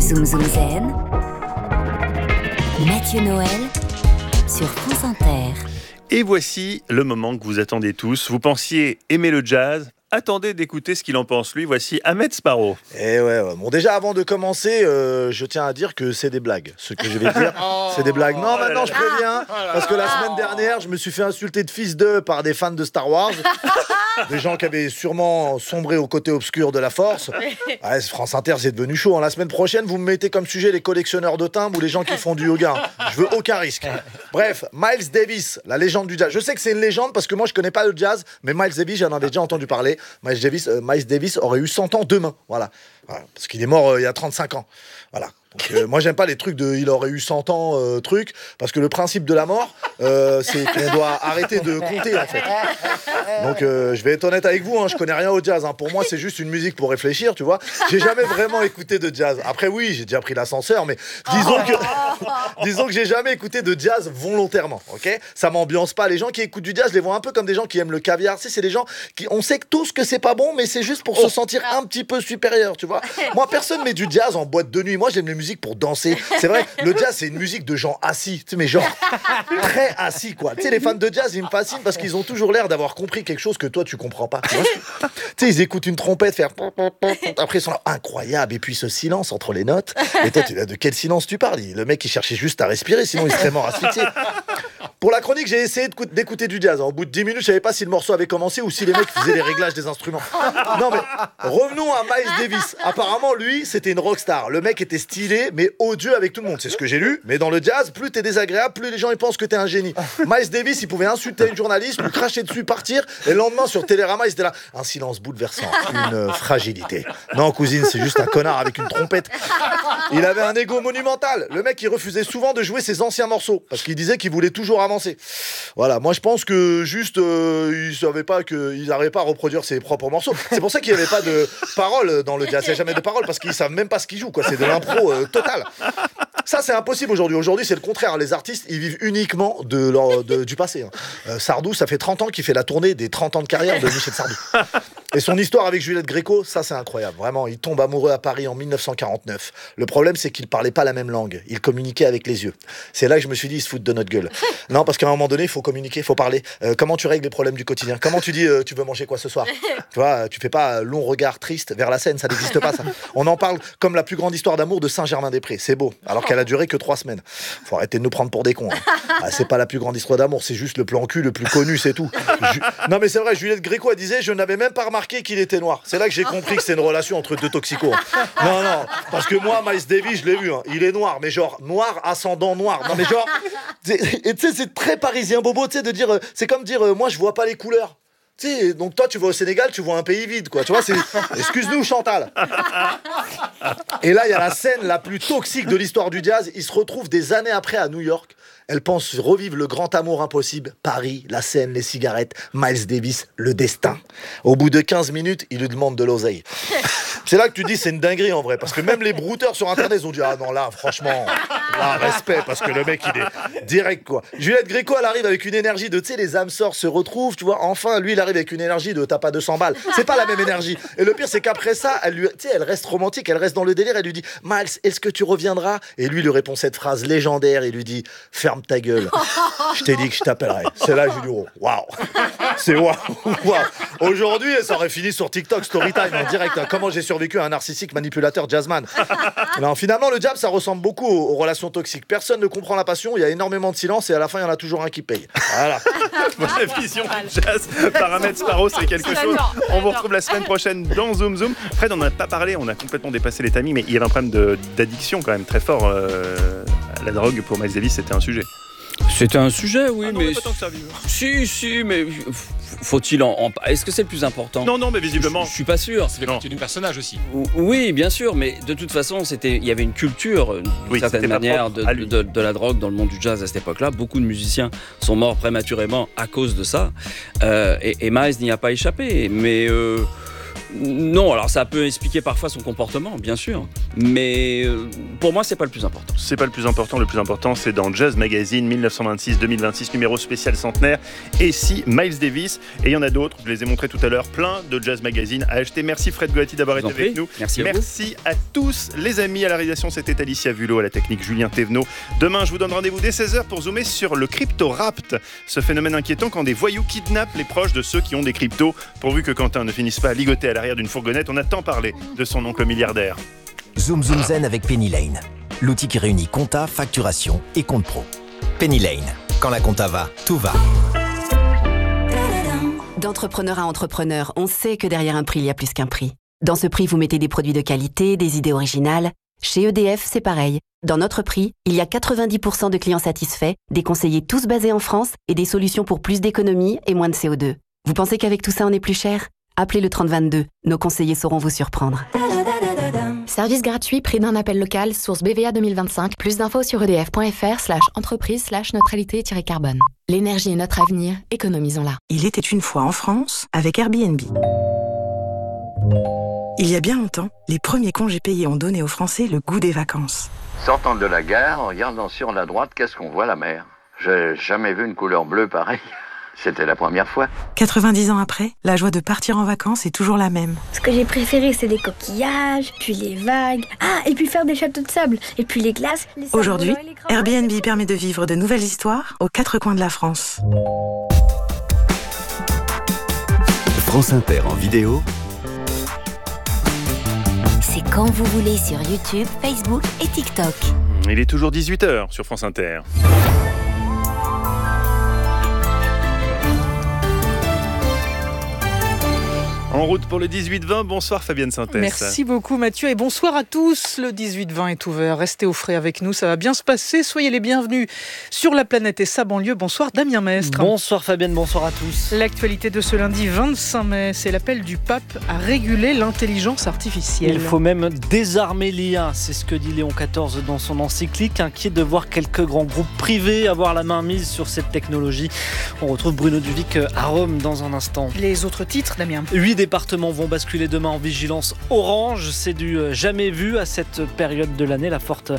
Zoom Zoom Zen, Mathieu Noël sur France Inter. Et voici le moment que vous attendez tous. Vous pensiez aimer le jazz ? Attendez d'écouter ce qu'il en pense lui. Voici Ahmed Sparrow. Eh ouais. Bon, déjà avant de commencer, je tiens à dire que c'est des blagues. Ce que je vais dire, c'est des blagues. Non, maintenant je préviens, parce que la semaine dernière, je me suis fait insulter de fils d'eux par des fans de Star Wars. Des gens qui avaient sûrement sombré au côté obscur de la force. Ouais, France Inter, c'est devenu chaud. La semaine prochaine, vous me mettez comme sujet les collectionneurs de timbres ou les gens qui font du yoga. Je veux aucun risque. Bref, Miles Davis, la légende du jazz. Je sais que c'est une légende parce que moi, je connais pas le jazz, mais Miles Davis, j'en avais déjà entendu parler. Miles Davis aurait eu 100 ans demain. Voilà. Parce qu'il est mort il y a 35 ans. Voilà. Donc, moi, j'aime pas les trucs de il aurait eu 100 ans, parce que le principe de la mort, c'est qu'on doit arrêter de compter, en fait. Donc, je vais être honnête avec vous, je connais rien au jazz. Pour moi, c'est juste une musique pour réfléchir, tu vois. J'ai jamais vraiment écouté de jazz. Après, oui, j'ai déjà pris l'ascenseur, mais disons que j'ai jamais écouté de jazz volontairement, ok ? Ça m'ambiance pas. Les gens qui écoutent du jazz, je les vois un peu comme des gens qui aiment le caviar. Tu sais, c'est des gens qui, on sait tous que c'est pas bon, mais c'est juste pour se sentir un petit peu supérieur, tu vois. Moi, personne met du jazz en boîte de nuit. Moi, j'aime les musiques pour danser. C'est vrai, le jazz, c'est une musique de gens assis, tu sais, mais genre très assis, quoi. Tu sais, les fans de jazz, ils me fascinent parce qu'ils ont toujours l'air d'avoir compris quelque chose que toi, tu comprends pas. Tu vois, tu sais, ils écoutent une trompette faire après, ils sont là, incroyable. Et puis ce silence entre les notes. Et toi, de quel silence tu parles ? Le mec, il cherchait juste à respirer, sinon il serait mort asphyxié. Pour la chronique, j'ai essayé d'écouter du jazz. Au bout de 10 minutes, je savais pas si le morceau avait commencé ou si les mecs faisaient les réglages des instruments. Non mais, revenons à Miles Davis. Apparemment, lui, c'était une rockstar. Le mec était stylé, mais odieux avec tout le monde. C'est ce que j'ai lu. Mais dans le jazz, plus t'es désagréable, plus les gens ils pensent que t'es un génie. Miles Davis, il pouvait insulter une journaliste, lui cracher dessus, partir. Et le lendemain, sur Télérama, il était là. Un silence bouleversant, une fragilité. Non, cousine, c'est juste un connard avec une trompette. Il avait un ego monumental. Le mec, il refusait souvent de jouer ses anciens morceaux parce qu'il disait qu'il voulait toujours avancer. Voilà, moi je pense que juste il savait pas qu'il n'arrivait pas à reproduire ses propres morceaux. C'est pour ça qu'il n'y avait pas de paroles dans le jazz. Il n'y a jamais de paroles parce qu'ils savent même pas ce qu'ils jouent, quoi. C'est de l'impro total. Ça, c'est impossible aujourd'hui. Aujourd'hui, c'est le contraire. Les artistes, ils vivent uniquement du passé. Sardou, ça fait 30 ans qu'il fait la tournée des 30 ans de carrière de Michel Sardou. Et son histoire avec Juliette Gréco, ça, c'est incroyable. Vraiment, il tombe amoureux à Paris en 1949. Le problème, c'est qu'ils parlaient pas la même langue. Ils communiquaient avec les yeux. C'est là que je me suis dit, ils se foutent de notre gueule. Non, parce qu'à un moment donné, il faut communiquer, il faut parler. Comment tu règles les problèmes du quotidien ? Comment tu dis, tu veux manger quoi ce soir ? Tu vois, tu fais pas long regard triste vers la Seine, ça n'existe pas, ça. On en parle comme la plus grande histoire d'amour de Saint-Germain-des-Prés. C'est beau. Alors qu'elle a duré que 3 semaines. Faut arrêter de nous prendre pour des cons. C'est pas la plus grande histoire d'amour, c'est juste le plan cul le plus connu, c'est tout. Non, mais c'est vrai, Juliette Gréco, elle disait, je n'avais même pas remarqué qu'il était noir. C'est là que j'ai compris que c'est une relation entre deux toxicos. Non, parce que moi, Miles Davis, je l'ai vu, il est noir, mais genre noir, ascendant noir. Non, mais genre, et tu sais, c'est très parisien bobo, tu sais, de dire, c'est comme dire, moi, je vois pas les couleurs. Tu sais, donc toi, tu vas au Sénégal, tu vois un pays vide, quoi. Tu vois, c'est... Excuse-nous, Chantal. Et là, il y a la scène la plus toxique de l'histoire du jazz. Il se retrouve des années après à New York. Elle pense revivre le grand amour impossible. Paris, la scène, les cigarettes, Miles Davis, le destin. Au bout de 15 minutes, il lui demande de l'oseille. C'est là que tu dis c'est une dinguerie en vrai, parce que même les brouteurs sur internet ils ont dit ah non là franchement, là respect parce que le mec il est direct quoi. Juliette Gréco elle arrive avec une énergie de tu sais les âmes sœurs se retrouvent, tu vois, enfin lui il arrive avec une énergie de t'as pas 200 balles, c'est pas la même énergie. Et le pire c'est qu'après ça elle reste romantique, elle reste dans le délire, elle lui dit Miles est-ce que tu reviendras ? Et lui répond cette phrase légendaire, il lui dit ferme ta gueule, je t'ai dit que je t'appellerai. C'est là je lui dis waouh, c'est waouh. Aujourd'hui ça aurait fini sur TikTok Storytime en direct, comment j'ai survécu à un narcissique manipulateur jazzman. Non, finalement, le jazz, ça ressemble beaucoup aux relations toxiques. Personne ne comprend la passion, il y a énormément de silence et à la fin, il y en a toujours un qui paye. Voilà. La vision du jazz par Ahmed Sparrow, c'est quelque chose. On vous retrouve la semaine prochaine dans Zoom Zoom. Fred, on n'en a pas parlé, on a complètement dépassé les timings, mais il y avait un problème d'addiction quand même très fort. La drogue pour Miles Davis, c'était un sujet. C'était un sujet, oui, non, mais... pas tant que ça, Si, mais faut-il en... Est-ce que c'est le plus important ? Non, mais visiblement... Je suis pas sûr. C'est le côté du personnage aussi. Oui, bien sûr, mais de toute façon, il y avait une culture, d'une certaine manière, de la drogue dans le monde du jazz à cette époque-là. Beaucoup de musiciens sont morts prématurément à cause de ça. Et Miles n'y a pas échappé, mais... Non, alors ça peut expliquer parfois son comportement, bien sûr, mais pour moi, c'est pas le plus important. C'est pas le plus important. Le plus important, c'est dans Jazz Magazine 1926-2026, numéro spécial centenaire. Et si Miles Davis, et il y en a d'autres, je les ai montrés tout à l'heure, plein de Jazz Magazine à acheter. Merci Fred Goati d'avoir été avec nous. Merci à tous les amis. À la réalisation, c'était Alicia Vulot, à la technique Julien Thévenot. Demain, je vous donne rendez-vous dès 16h pour zoomer sur le crypto-rapt, ce phénomène inquiétant quand des voyous kidnappent les proches de ceux qui ont des cryptos, pourvu que Quentin ne finisse pas à ligoter à l'arrière d'une fourgonnette. On a tant parlé de son oncle milliardaire. Zoom Zoom Zen avec Penny Lane, l'outil qui réunit compta, facturation et compte pro. Penny Lane, quand la compta va, tout va. D'entrepreneur à entrepreneur, on sait que derrière un prix, il y a plus qu'un prix. Dans ce prix, vous mettez des produits de qualité, des idées originales. Chez EDF, c'est pareil. Dans notre prix, il y a 90% de clients satisfaits, des conseillers tous basés en France et des solutions pour plus d'économie et moins de CO2. Vous pensez qu'avec tout ça, on est plus cher ? Appelez le 3022. Nos conseillers sauront vous surprendre. Service gratuit, prix d'un appel local, source BVA 2025. Plus d'infos sur edf.fr/entreprise/neutralité-carbone. L'énergie est notre avenir, économisons-la. Il était une fois en France avec Airbnb. Il y a bien longtemps, les premiers congés payés ont donné aux Français le goût des vacances. Sortant de la gare, en regardant sur la droite, qu'est-ce qu'on voit, la mer? J'ai jamais vu une couleur bleue pareille. C'était la première fois. 90 ans après, la joie de partir en vacances est toujours la même. Ce que j'ai préféré, c'est les coquillages, puis les vagues. Ah, et puis faire des châteaux de sable, et puis les glaces. Aujourd'hui, Airbnb permet de vivre de nouvelles histoires aux quatre coins de la France. France Inter en vidéo. C'est quand vous voulez sur YouTube, Facebook et TikTok. Il est toujours 18h sur France Inter. En route pour le 18-20, bonsoir Fabienne Synthèse. Merci beaucoup Mathieu et bonsoir à tous. Le 18-20 est ouvert, restez au frais avec nous, ça va bien se passer. Soyez les bienvenus sur la planète et sa banlieue. Bonsoir Damien Mestre. Bonsoir Fabienne, bonsoir à tous. L'actualité de ce lundi 25 mai, c'est l'appel du pape à réguler l'intelligence artificielle. Il faut même désarmer l'IA, c'est ce que dit Léon XIV dans son encyclique, inquiet de voir quelques grands groupes privés avoir la main mise sur cette technologie. On retrouve Bruno Duvic à Rome dans un instant. Les autres titres, Damien. 8 départements vont basculer demain en vigilance orange. C'est du jamais vu à cette période de l'année. La faute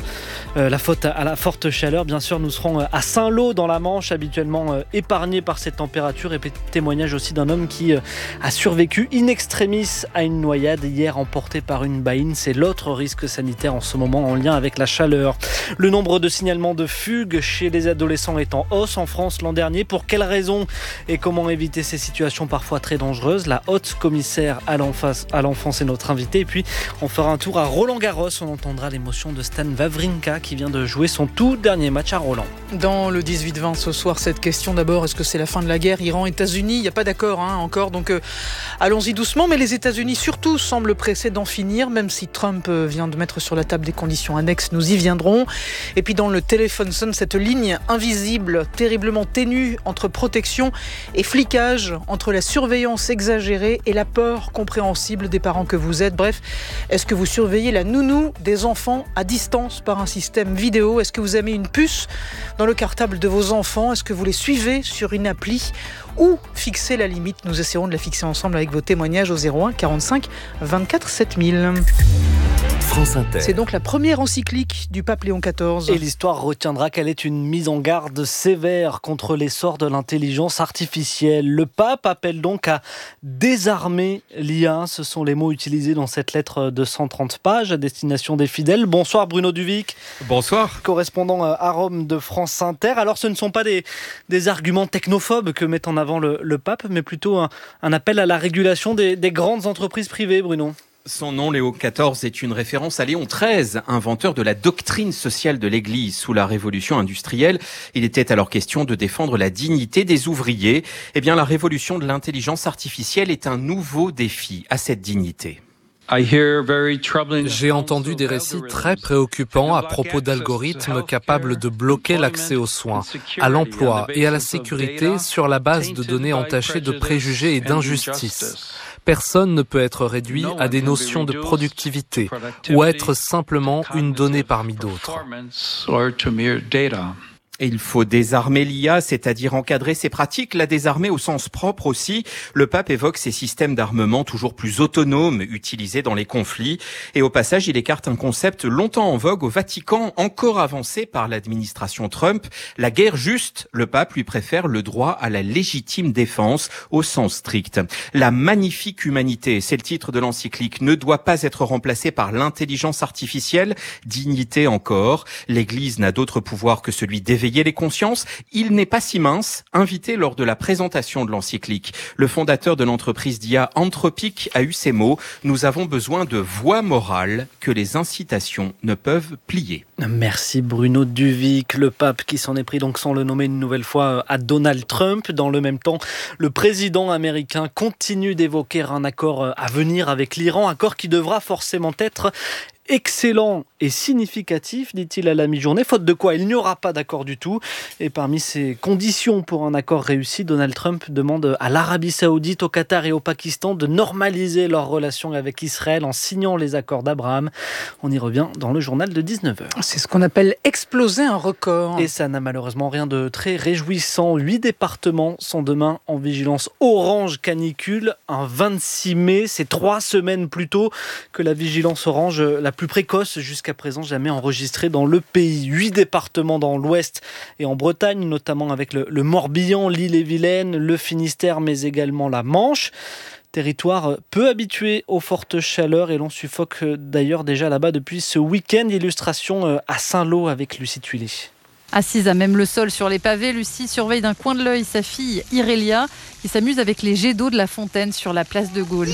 à la forte chaleur. Bien sûr, nous serons à Saint-Lô dans la Manche, habituellement épargné par cette température. Et témoignage aussi d'un homme qui a survécu in extremis à une noyade hier emporté par une baïne. C'est l'autre risque sanitaire en ce moment en lien avec la chaleur. Le nombre de signalements de fugues chez les adolescents est en hausse en France l'an dernier. Pour quelles raisons et comment éviter ces situations parfois très dangereuses? La haute commissaire à l'enfance est notre invité. Et puis on fera un tour à Roland-Garros. On entendra l'émotion de Stan Wawrinka qui vient de jouer son tout dernier match à Roland. Dans le 18-20 ce soir, cette question d'abord, est-ce que c'est la fin de la guerre Iran-États-Unis? Il n'y a pas d'accord encore, donc allons-y doucement. Mais les États-Unis surtout semblent pressés d'en finir, même si Trump vient de mettre sur la table des conditions annexes, nous y viendrons. Et puis dans le téléphone sonne cette ligne invisible, terriblement ténue entre protection et flicage, entre la surveillance exagérée et la peur compréhensible des parents que vous êtes. Bref, est-ce que vous surveillez la nounou des enfants à distance par un système vidéo? Est-ce que vous avez mis une puce dans le cartable de vos enfants? Est-ce que vous les suivez sur une appli? Où fixer la limite? Nous essaierons de la fixer ensemble avec vos témoignages au 01 45 24 7000. France Inter. C'est donc la première encyclique du pape Léon XIV. Et l'histoire retiendra qu'elle est une mise en garde sévère contre l'essor de l'intelligence artificielle. Le pape appelle donc à désarmer l'IA. Ce sont les mots utilisés dans cette lettre de 130 pages à destination des fidèles. Bonsoir Bruno Duvic. Bonsoir. Correspondant à Rome de France Inter. Alors ce ne sont pas des arguments technophobes que met en avant le pape, mais plutôt un appel à la régulation des grandes entreprises privées, Bruno. Son nom, Léon XIV, est une référence à Léon XIII, inventeur de la doctrine sociale de l'Église sous la Révolution industrielle. Il était alors question de défendre la dignité des ouvriers. Eh bien, la révolution de l'intelligence artificielle est un nouveau défi à cette dignité. J'ai entendu des récits très préoccupants à propos d'algorithmes capables de bloquer l'accès aux soins, à l'emploi et à la sécurité sur la base de données entachées de préjugés et d'injustice. Personne ne peut être réduit à des notions de productivité ou être simplement une donnée parmi d'autres. Et il faut désarmer l'IA, c'est-à-dire encadrer ses pratiques, la désarmer au sens propre aussi. Le pape évoque ces systèmes d'armement toujours plus autonomes utilisés dans les conflits. Et au passage, il écarte un concept longtemps en vogue au Vatican, encore avancé par l'administration Trump. La guerre juste, le pape lui préfère le droit à la légitime défense au sens strict. La magnifique humanité, c'est le titre de l'encyclique, ne doit pas être remplacée par l'intelligence artificielle. Dignité encore. L'Église n'a d'autre pouvoir que celui d'éveiller les consciences. Il n'est pas si mince. Invité lors de la présentation de l'encyclique, le fondateur de l'entreprise d'IA Anthropic a eu ces mots. Nous avons besoin de voix morales que les incitations ne peuvent plier. Merci Bruno Duvic, le pape qui s'en est pris donc sans le nommer une nouvelle fois à Donald Trump. Dans le même temps, le président américain continue d'évoquer un accord à venir avec l'Iran, accord qui devra forcément être excellent et significatif, dit-il à la mi-journée, faute de quoi il n'y aura pas d'accord du tout. Et parmi ces conditions pour un accord réussi, Donald Trump demande à l'Arabie Saoudite, au Qatar et au Pakistan de normaliser leurs relations avec Israël en signant les accords d'Abraham. On y revient dans le journal de 19h. C'est ce qu'on appelle exploser un record. Et ça n'a malheureusement rien de très réjouissant. 8 départements sont demain en vigilance orange canicule, un 26 mai. C'est 3 semaines plus tôt que la vigilance orange la plus précoce jusqu'à présent jamais enregistrée dans le pays. 8 départements dans l'ouest et en Bretagne, notamment avec le Morbihan, l'Ille-et-Vilaine, le Finistère, mais également la Manche. Territoire peu habitué aux fortes chaleurs et l'on suffoque d'ailleurs déjà là-bas depuis ce week-end. Illustration à Saint-Lô avec Lucie Tuilé. Assise à même le sol sur les pavés, Lucie surveille d'un coin de l'œil sa fille Irélia qui s'amuse avec les jets d'eau de la fontaine sur la place de Gaulle.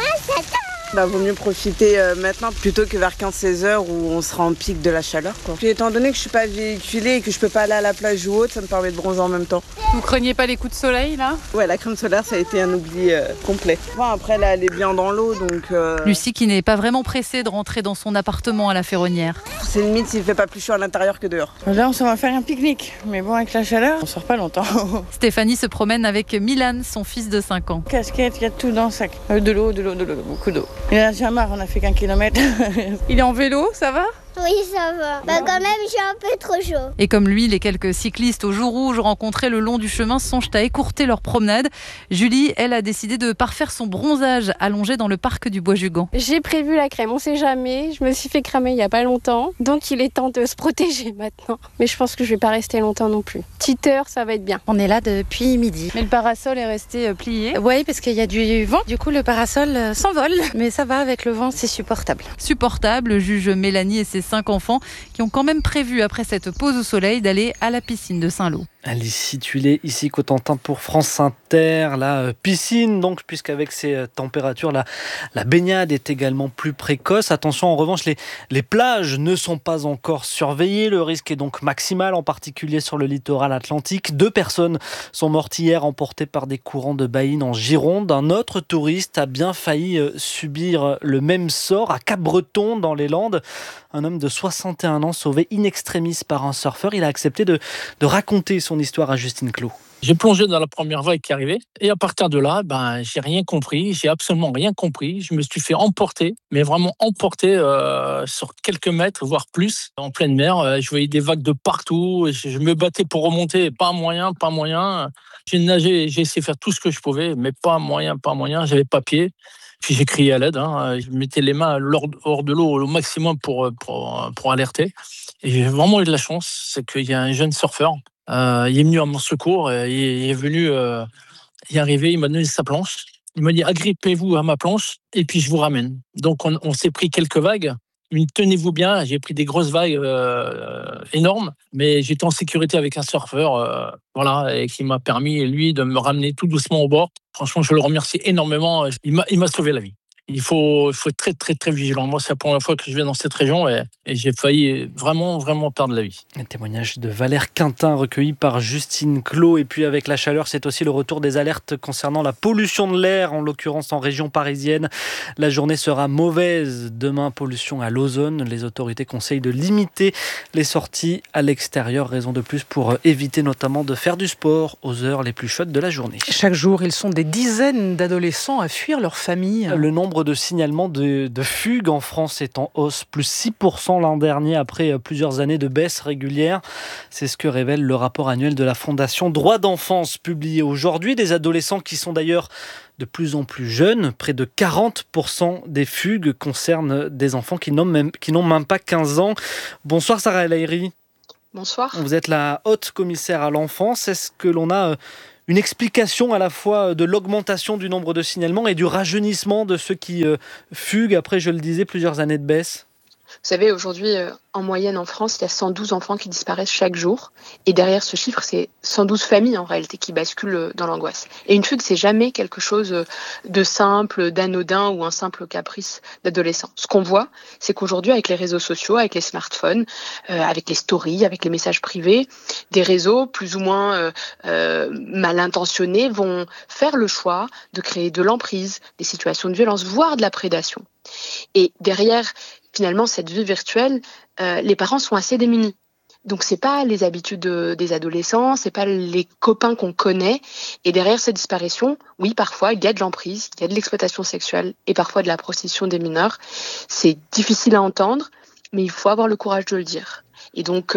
Vaut mieux profiter maintenant plutôt que vers 15-16 heures où on sera en pic de la chaleur. Puis étant donné que je suis pas véhiculée et que je peux pas aller à la plage ou autre, ça me permet de bronzer en même temps. Vous craignez pas les coups de soleil là ? Ouais, la crème solaire ça a été un oubli complet. Bon, après là elle est bien dans l'eau donc... Lucie qui n'est pas vraiment pressée de rentrer dans son appartement à la Ferronnière. C'est limite s'il fait pas plus chaud à l'intérieur que dehors. Là on s'en va faire un pique-nique, mais bon avec la chaleur on sort pas longtemps. Stéphanie se promène avec Milan, son fils de 5 ans. Casquette, il y a tout dans le sac. De l'eau, beaucoup d'eau. Il a déjà marre, on a fait qu'un kilomètre. Il est en vélo, ça va ? Oui, ça va. Quand même, j'ai un peu trop chaud. Et comme lui, les quelques cyclistes au jour rouge rencontrés le long du chemin songent à écourter leur promenade. Julie, elle, a décidé de parfaire son bronzage allongé dans le parc du Bois-Jugan. J'ai prévu la crème, on sait jamais. Je me suis fait cramer il n'y a pas longtemps. Donc il est temps de se protéger maintenant. Mais je pense que je ne vais pas rester longtemps non plus. Petite heure, ça va être bien. On est là depuis midi. Mais le parasol est resté plié. Oui, parce qu'il y a du vent. Du coup, le parasol s'envole. Mais ça va, avec le vent, c'est supportable. Supportable, juge Mélanie et ses 5 enfants qui ont quand même prévu, après cette pause au soleil, d'aller à la piscine de Saint-Lô. Lucie Tuilé, ici Cotentin pour France Inter. La piscine, donc, puisqu'avec ces températures, la baignade est également plus précoce. Attention, en revanche, les plages ne sont pas encore surveillées. Le risque est donc maximal, en particulier sur le littoral atlantique. 2 personnes sont mortes hier, emportées par des courants de baïnes en Gironde. Un autre touriste a bien failli subir le même sort à Cap-Breton, dans les Landes. Un homme de 61 ans sauvé in extremis par un surfeur. Il a accepté de raconter son histoire à Justine Clos. J'ai plongé dans la première vague qui arrivait et à partir de là, j'ai rien compris, j'ai absolument rien compris. Je me suis fait emporter, mais vraiment emporter sur quelques mètres, voire plus, en pleine mer. Je voyais des vagues de partout, je me battais pour remonter, pas moyen. J'ai nagé, j'ai essayé de faire tout ce que je pouvais, mais pas moyen, j'avais pas pied. Puis j'ai crié à l'aide, je mettais les mains hors de l'eau au maximum pour alerter. Et j'ai vraiment eu de la chance, c'est qu'il y a un jeune surfeur, il est venu à mon secours, il est arrivé, il m'a donné sa planche. Il m'a dit agrippez-vous à ma planche et puis je vous ramène. Donc on s'est pris quelques vagues. Mais tenez-vous bien, j'ai pris des grosses vagues énormes, mais j'étais en sécurité avec un surfeur, et qui m'a permis, lui, de me ramener tout doucement au bord. Franchement, je le remercie énormément. Il m'a sauvé la vie. Il faut être très, très, très vigilant. Moi, c'est la première fois que je viens dans cette région et j'ai failli vraiment, vraiment perdre la vie. Un témoignage de Valère Quintin recueilli par Justine Clos. Et puis avec la chaleur, c'est aussi le retour des alertes concernant la pollution de l'air, en l'occurrence en région parisienne. La journée sera mauvaise. Demain, pollution à l'ozone. Les autorités conseillent de limiter les sorties à l'extérieur. Raison de plus pour éviter notamment de faire du sport aux heures les plus chaudes de la journée. Chaque jour, ils sont des dizaines d'adolescents à fuir leur famille. Le nombre nombre de signalements de fugues en France est en hausse, plus 6% l'an dernier après plusieurs années de baisse régulière. C'est ce que révèle le rapport annuel de la Fondation Droits d'enfance publié aujourd'hui. Des adolescents qui sont d'ailleurs de plus en plus jeunes. Près de 40% des fugues concernent des enfants qui n'ont même pas 15 ans. Bonsoir Sarah El Haïry. Bonsoir. Vous êtes la haute commissaire à l'enfance. Est-ce que l'on a une explication à la fois de l'augmentation du nombre de signalements et du rajeunissement de ceux qui fuguent après, je le disais, plusieurs années de baisse ? Vous savez, aujourd'hui, en moyenne en France, il y a 112 enfants qui disparaissent chaque jour. Et derrière ce chiffre, c'est 112 familles en réalité qui basculent dans l'angoisse. Et une fugue, c'est jamais quelque chose de simple, d'anodin ou un simple caprice d'adolescent. Ce qu'on voit, c'est qu'aujourd'hui, avec les réseaux sociaux, avec les smartphones, avec les stories, avec les messages privés, des réseaux plus ou moins mal intentionnés vont faire le choix de créer de l'emprise, des situations de violence, voire de la prédation. Et derrière, finalement, cette vie virtuelle, les parents sont assez démunis. Donc, c'est pas les habitudes des adolescents, c'est pas les copains qu'on connaît. Et derrière cette disparition, oui, parfois, il y a de l'emprise, il y a de l'exploitation sexuelle et parfois de la prostitution des mineurs. C'est difficile à entendre, mais il faut avoir le courage de le dire. Et donc,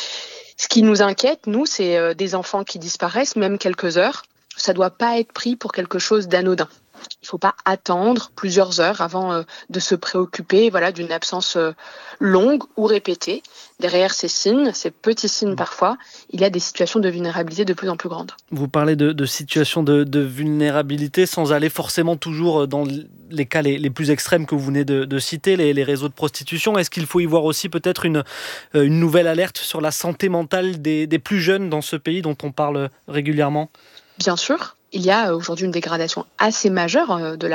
ce qui nous inquiète, nous, c'est des enfants qui disparaissent, même quelques heures. Ça doit pas être pris pour quelque chose d'anodin. Il ne faut pas attendre plusieurs heures avant de se préoccuper d'une absence longue ou répétée. Derrière ces signes, ces petits signes parfois, il y a des situations de vulnérabilité de plus en plus grandes. Vous parlez de situations de vulnérabilité sans aller forcément toujours dans les cas les plus extrêmes que vous venez de citer, les réseaux de prostitution. Est-ce qu'il faut y voir aussi peut-être une nouvelle alerte sur la santé mentale des plus jeunes dans ce pays dont on parle régulièrement ? Bien sûr. Il y a aujourd'hui une dégradation assez majeure de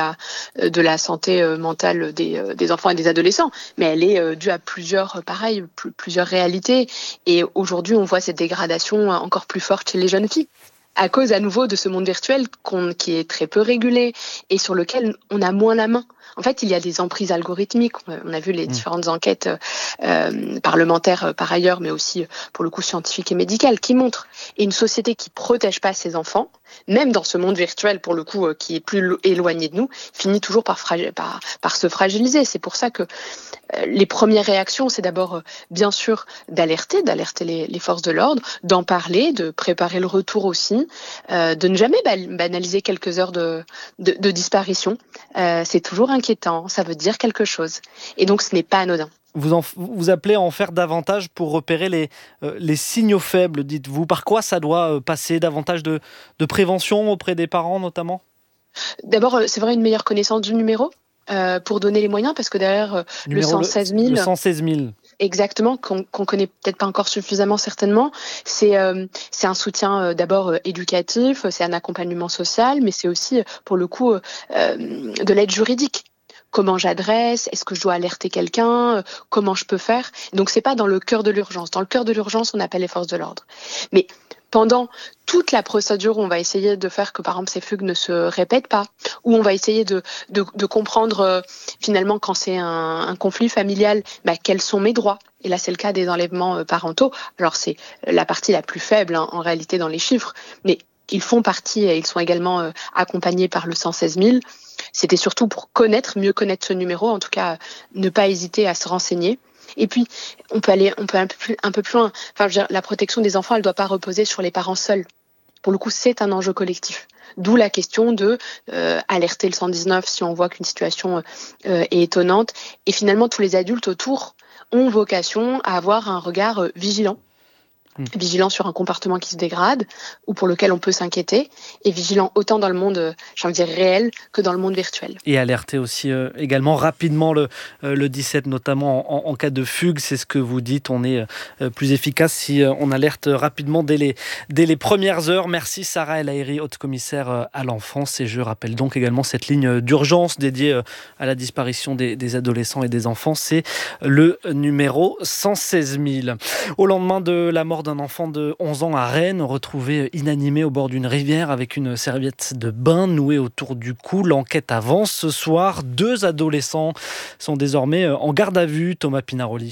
la santé mentale des enfants et des adolescents, mais elle est due à plusieurs réalités. Et aujourd'hui, on voit cette dégradation encore plus forte chez les jeunes filles, à cause à nouveau de ce monde virtuel qui est très peu régulé et sur lequel on a moins la main. En fait, il y a des emprises algorithmiques. On a vu les différentes enquêtes parlementaires par ailleurs, mais aussi pour le coup scientifiques et médicales, qui montrent. Et une société qui protège pas ses enfants, même dans ce monde virtuel pour le coup qui est plus éloigné de nous, finit toujours par se fragiliser. C'est pour ça que les premières réactions, c'est d'abord bien sûr d'alerter les forces de l'ordre, d'en parler, de préparer le retour aussi, de ne jamais banaliser quelques heures de disparition. C'est toujours inquiétant, ça veut dire quelque chose. Et donc ce n'est pas anodin. Vous appelez à en faire davantage pour repérer les signaux faibles, dites-vous. Par quoi ça doit passer? Davantage de prévention auprès des parents notamment? D'abord, c'est vrai, une meilleure connaissance du numéro pour donner les moyens, parce que derrière le 116 000... Le 116 000. Exactement, qu'on connaît peut-être pas encore suffisamment certainement. C'est un soutien d'abord éducatif, c'est un accompagnement social, mais c'est aussi pour le coup de l'aide juridique. Comment j'adresse? Est-ce que je dois alerter quelqu'un? Comment je peux faire? Donc c'est pas dans le cœur de l'urgence. Dans le cœur de l'urgence, on appelle les forces de l'ordre. Mais pendant toute la procédure, on va essayer de faire que, par exemple, ces fugues ne se répètent pas, ou on va essayer de comprendre finalement quand c'est un conflit familial, quels sont mes droits. Et là, c'est le cas des enlèvements parentaux. Alors c'est la partie la plus faible en réalité dans les chiffres, mais ils font partie et ils sont également accompagnés par le 116 000. C'était surtout pour mieux connaître ce numéro, en tout cas ne pas hésiter à se renseigner. Et puis, on peut aller un peu plus loin. Enfin, je veux dire, la protection des enfants, elle ne doit pas reposer sur les parents seuls. Pour le coup, c'est un enjeu collectif. D'où la question de alerter le 119 si on voit qu'une situation est étonnante. Et finalement, tous les adultes autour ont vocation à avoir un regard vigilant. Vigilant sur un comportement qui se dégrade ou pour lequel on peut s'inquiéter, et vigilant autant dans le monde, j'ai envie de dire réel, que dans le monde virtuel. Et alerter aussi également rapidement le 17, notamment en cas de fugue. C'est ce que vous dites, on est plus efficace si on alerte rapidement dès les premières heures. Merci Sarah El Haïry, haute commissaire à l'enfance. Et je rappelle donc également cette ligne d'urgence dédiée à la disparition des adolescents et des enfants. C'est le numéro 116 000. Au lendemain de la mort d'un enfant de 11 ans à Rennes, retrouvé inanimé au bord d'une rivière avec une serviette de bain nouée autour du cou. L'enquête avance ce soir. 2 adolescents sont désormais en garde à vue, Thomas Pinaroli.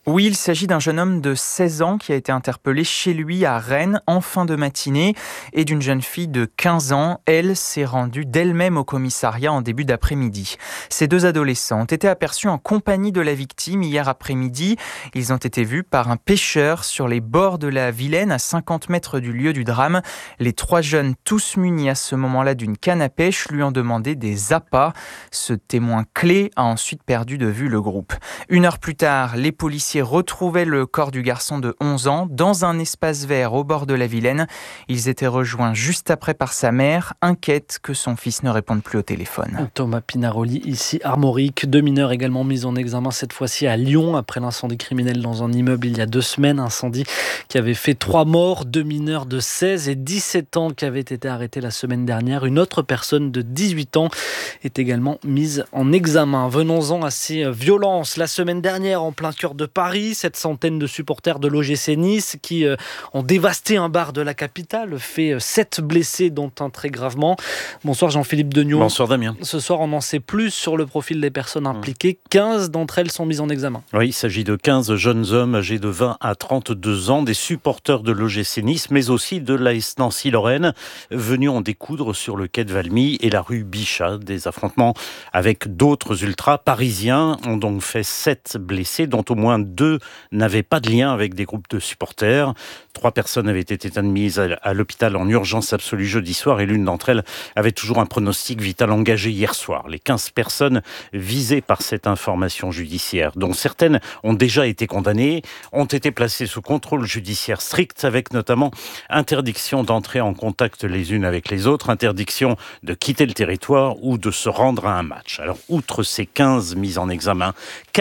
Oui, il s'agit d'un jeune homme de 16 ans qui a été interpellé chez lui à Rennes en fin de matinée et d'une jeune fille de 15 ans. Elle s'est rendue d'elle-même au commissariat en début d'après-midi. Ces deux adolescents ont été aperçus en compagnie de la victime hier après-midi. Ils ont été vus par un pêcheur sur les bords de la Vilaine à 50 mètres du lieu du drame. Les trois jeunes, tous munis à ce moment-là d'une canne à pêche, lui ont demandé des appâts. Ce témoin clé a ensuite perdu de vue le groupe. 1 heure plus tard, les policiers retrouvaient le corps du garçon de 11 ans dans un espace vert au bord de la Vilaine. Ils étaient rejoints juste après par sa mère, inquiète que son fils ne réponde plus au téléphone. Thomas Pinaroli, ici Armorique. 2 mineurs également mis en examen, cette fois-ci à Lyon, après l'incendie criminel dans un immeuble il y a 2 semaines. Incendie qui avait fait 3 morts, 2 mineurs de 16 et 17 ans qui avaient été arrêtés la semaine dernière. Une autre personne de 18 ans est également mise en examen. Venons-en à ces violences. La semaine dernière, en plein cœur de Paris, cette centaine de supporters de l'OGC Nice qui ont dévasté un bar de la capitale, fait 7 blessés dont un très gravement. Bonsoir Jean-Philippe Degnaud. Bonsoir Damien. Ce soir, on en sait plus sur le profil des personnes impliquées. 15 d'entre elles sont mises en examen. Oui, il s'agit de 15 jeunes hommes âgés de 20 à 32 ans, des supporters de l'OGC Nice, mais aussi de l'AS Nancy-Lorraine, venus en découdre sur le quai de Valmy et la rue Bichat. Des affrontements avec d'autres ultras parisiens ont donc fait 7 blessés, dont au moins 2 n'avaient pas de lien avec des groupes de supporters. 3 personnes avaient été admises à l'hôpital en urgence absolue jeudi soir et l'une d'entre elles avait toujours un pronostic vital engagé hier soir. Les 15 personnes visées par cette information judiciaire, dont certaines ont déjà été condamnées, ont été placées sous contrôle judiciaire strict, avec notamment interdiction d'entrer en contact les unes avec les autres, interdiction de quitter le territoire ou de se rendre à un match. Alors, outre ces 15 mises en examen,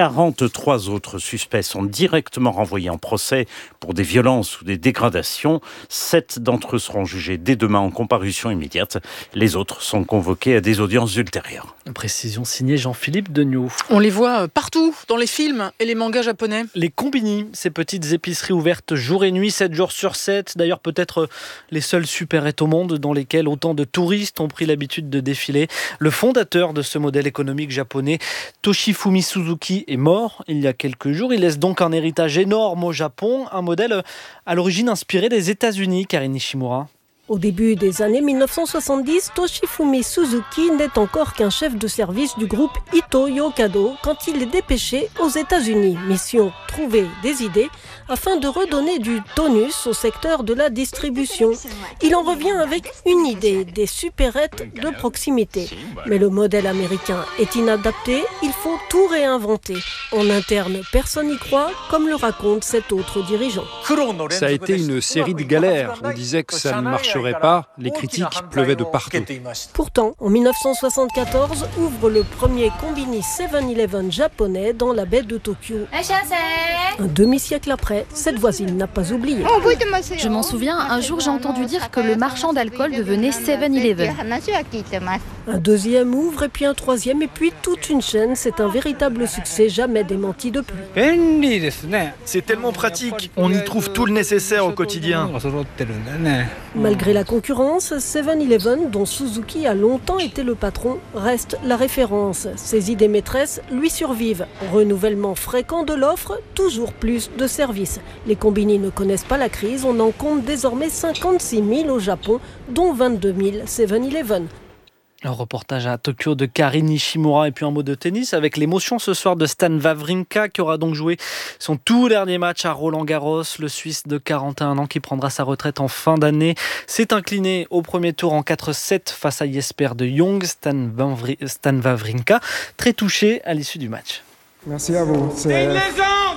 43 autres suspects sont directement renvoyés en procès pour des violences ou des dégradations. 7 d'entre eux seront jugés dès demain en comparution immédiate. Les autres sont convoqués à des audiences ultérieures. Précision signée Jean-Philippe Degnaud. On les voit partout, dans les films et les mangas japonais. Les combini, ces petites épiceries ouvertes jour et nuit, 7 jours sur 7. D'ailleurs, peut-être les seules supérettes au monde dans lesquelles autant de touristes ont pris l'habitude de défiler. Le fondateur de ce modèle économique japonais, Toshifumi Suzuki, est mort il y a quelques jours. Il laisse donc un héritage énorme au Japon, un modèle à l'origine inspiré des États-Unis, Karine Nishimura. Au début des années 1970, Toshifumi Suzuki n'est encore qu'un chef de service du groupe Ito Yokado quand il est dépêché aux États-Unis. Mission: trouver des idées afin de redonner du tonus au secteur de la distribution. Il en revient avec une idée, des supérettes de proximité. Mais le modèle américain est inadapté, il faut tout réinventer. En interne, personne n'y croit, comme le raconte cet autre dirigeant. Ça a été une série de galères. On disait que ça ne marcherait pas, les critiques pleuvaient de partout. Pourtant, en 1974, ouvre le premier combini 7-Eleven japonais dans la baie de Tokyo. Un demi-siècle après, cette voisine n'a pas oublié. Je m'en souviens, un jour j'ai entendu dire que le marchand d'alcool devenait 7-Eleven. Un deuxième ouvre, et puis un troisième, et puis toute une chaîne. C'est un véritable succès, jamais démenti depuis. C'est tellement pratique, on y trouve tout le nécessaire au quotidien. Malgré la concurrence, 7-Eleven, dont Suzuki a longtemps été le patron, reste la référence. Ses idées maîtresses lui survivent. Renouvellement fréquent de l'offre, toujours plus de services. Les combini ne connaissent pas la crise, on en compte désormais 56 000 au Japon, dont 22 000 7-Eleven. Un reportage à Tokyo de Karine Nishimura et puis un mot de tennis avec l'émotion ce soir de Stan Wawrinka qui aura donc joué son tout dernier match à Roland-Garros. Le Suisse de 41 ans qui prendra sa retraite en fin d'année s'est incliné au premier tour en 4-7 face à Jesper de Jong. Stan Wawrinka très touché à l'issue du match. Merci à vous. C'est une légende.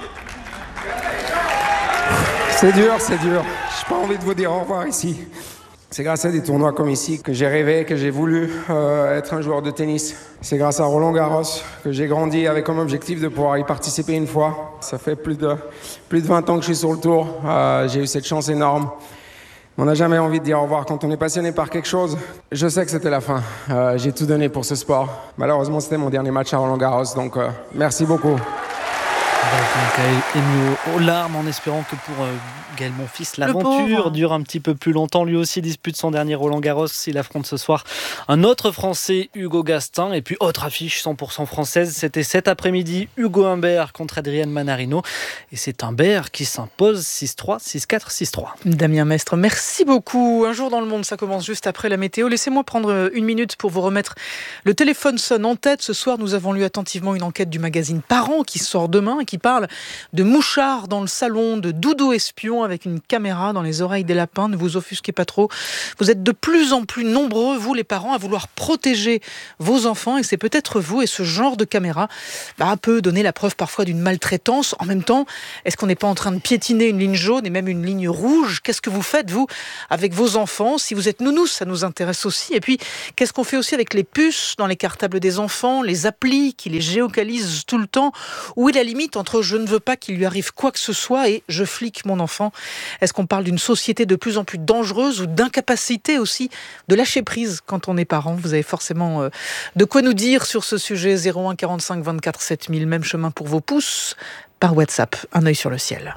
C'est dur. J'ai pas envie de vous dire au revoir ici. C'est grâce à des tournois comme ici que j'ai rêvé, que j'ai voulu être un joueur de tennis. C'est grâce à Roland-Garros que j'ai grandi avec comme objectif de pouvoir y participer une fois. Ça fait plus de 20 ans que je suis sur le tour. J'ai eu cette chance énorme. On n'a jamais envie de dire au revoir quand on est passionné par quelque chose. Je sais que c'était la fin. J'ai tout donné pour ce sport. Malheureusement, c'était mon dernier match à Roland-Garros, donc merci beaucoup. Ému aux larmes en espérant que pour Gaël Monfils, l'aventure dure un petit peu plus longtemps. Lui aussi dispute son dernier Roland-Garros. Il affronte ce soir un autre Français, Hugo Gaston. Et puis autre affiche 100% française, c'était cet après-midi, Hugo Humbert contre Adrian Manarino. Et c'est Humbert qui s'impose 6-3, 6-4, 6-3. Damien Mestre, merci beaucoup. Un jour dans le monde, ça commence juste après la météo. Laissez-moi prendre une minute pour vous remettre le téléphone sonne en tête. Ce soir, nous avons lu attentivement une enquête du magazine Parents qui sort demain et qui parle de mouchards dans le salon, de doudou espion avec une caméra dans les oreilles des lapins. Ne vous offusquez pas trop. Vous êtes de plus en plus nombreux, vous les parents, à vouloir protéger vos enfants et c'est peut-être vous. Et ce genre de caméra peut donner la preuve parfois d'une maltraitance. En même temps, est-ce qu'on n'est pas en train de piétiner une ligne jaune et même une ligne rouge ? Qu'est-ce que vous faites, vous, avec vos enfants ? Si vous êtes nounou, ça nous intéresse aussi. Et puis, qu'est-ce qu'on fait aussi avec les puces dans les cartables des enfants, les applis qui les géocalisent tout le temps ? Où est la limite entre je ne veux pas qu'il lui arrive quoi que ce soit et je flique mon enfant ? Est-ce qu'on parle d'une société de plus en plus dangereuse ou d'incapacité aussi de lâcher prise quand on est parent ? Vous avez forcément de quoi nous dire sur ce sujet. 01 45 24 7000, même chemin pour vos pouces par WhatsApp. Un œil sur le ciel.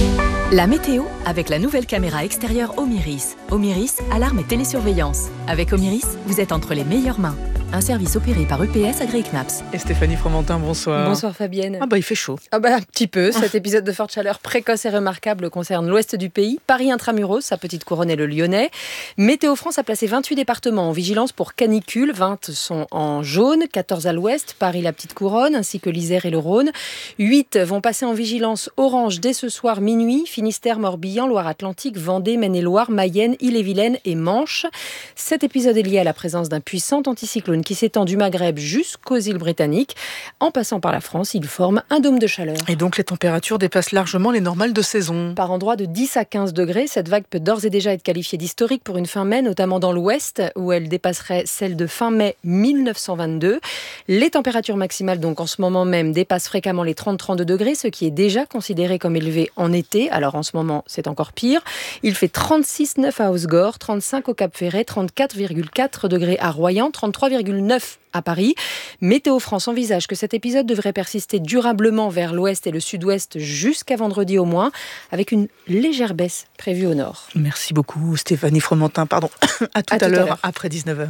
La météo avec la nouvelle caméra extérieure Omiris. Omiris, alarme et télésurveillance. Avec Omiris, vous êtes entre les meilleures mains. Un service opéré par UPS agréé CNAPS. Et Stéphanie Fromentin, bonsoir. Bonsoir Fabienne. Il fait chaud. Un petit peu. Cet épisode de forte chaleur précoce et remarquable concerne l'ouest du pays, Paris intramuros, sa petite couronne et le Lyonnais. Météo France a placé 28 départements en vigilance pour canicule. 20 sont en jaune, 14 à l'ouest, Paris la petite couronne, ainsi que l'Isère et le Rhône. 8 vont passer en vigilance orange dès ce soir minuit. Finistère, Morbihan, Loire-Atlantique, Vendée, Maine-et-Loire, Mayenne, Ille-et-Vilaine et Manche. Cet épisode est lié à la présence d'un puissant anticyclone qui s'étend du Maghreb jusqu'aux îles britanniques. En passant par la France, il forme un dôme de chaleur. Et donc les températures dépassent largement les normales de saison. Par endroits de 10 à 15 degrés, cette vague peut d'ores et déjà être qualifiée d'historique pour une fin mai, notamment dans l'ouest, où elle dépasserait celle de fin mai 1922. Les températures maximales, donc en ce moment même, dépassent fréquemment les 30-32 degrés, ce qui est déjà considéré comme élevé en été. Alors en ce moment, c'est encore pire. Il fait 36,9 à Osgore, 35 au Cap-Ferret, 34,4 degrés à Royan, 33,9 à Paris. Météo France envisage que cet épisode devrait persister durablement vers l'ouest et le sud-ouest jusqu'à vendredi au moins, avec une légère baisse prévue au nord. Merci beaucoup Stéphanie Fromentin. Pardon. À tout à l'heure, après 19h.